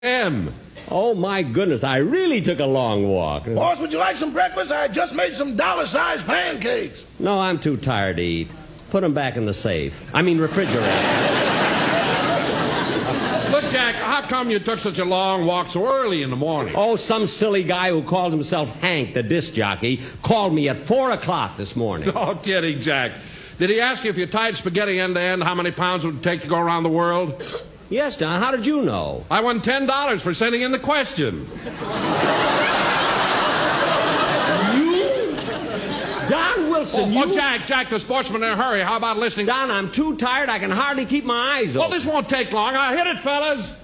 M. Oh, my goodness, I really took a long walk. Boss, would you like some breakfast? I just made some dollar-sized pancakes. No, I'm too tired to eat. Put them back in the safe. I mean, refrigerator. Look, Jack, how come you took such a long walk so early in the morning? Oh, some silly guy who calls himself Hank, the disc jockey, called me at 4 o'clock this morning. Oh, kidding, Jack. Did he ask you if you tied spaghetti end to end, how many pounds would it take to go around the world? Yes, Don. How did you know? I won $10 for sending in the question. Don Wilson, you... Oh, Jack, the sportsman in a hurry. How about listening? Don, I'm too tired. I can hardly keep my eyes open. Well, this won't take long. Hit it, fellas.